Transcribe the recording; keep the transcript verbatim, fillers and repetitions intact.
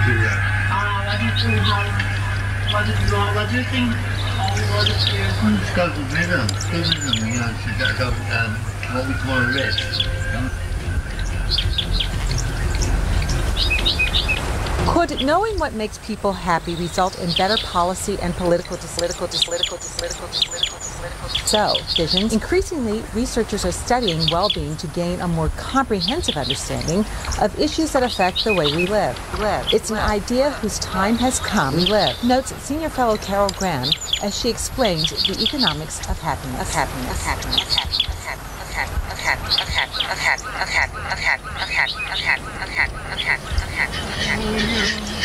do that. Uh, what do you think? How, what, do you, what do you think? How, what is your... Well, it's got the rhythm, the rhythm, you know, it's got, got um, what we call a rest. Could knowing what makes people happy result in better policy and political, political, political, political, political, political? So, visions. Increasingly, researchers are studying well-being to gain a more comprehensive understanding of issues that affect the way we live. live. It's an idea whose time has come. We live. Notes senior fellow Carol Graham as she explains the economics of happiness. Of happiness. Of happiness. Of happiness. Of happiness. Of happiness. Of happiness. Of happiness. Of happiness. Of happiness. Of happiness. Of happiness. Of happiness. Of happiness. Of happiness. Of happiness. Of happiness.